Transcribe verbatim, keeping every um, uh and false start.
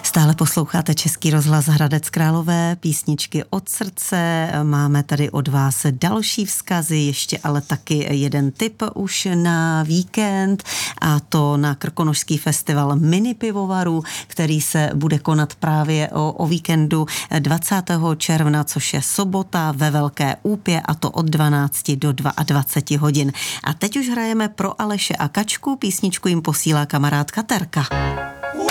Stále posloucháte Český rozhlas Hradec Králové, písničky od srdce. Máme tady od vás další vzkazy, ještě ale taky jeden tip už na víkend, a to na Krkonošský festival mini pivovarů, který se bude konat právě o, o víkendu dvacátého června, což je sobota ve Velké Úpě, a to od dvanácti do dvaceti dvou hodin. A teď už hrajeme pro Aleše a Kačku, písničku jim posílá kamarádka Terka.